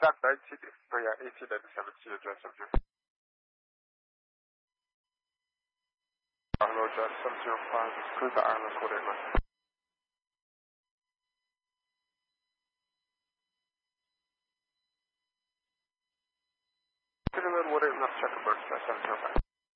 Dr. ATD. Oh yeah, ATD at the 70 address of your. Hello, Jet 705, cruise the Island Code 89. Clear the Wood 89, check the bird, 705.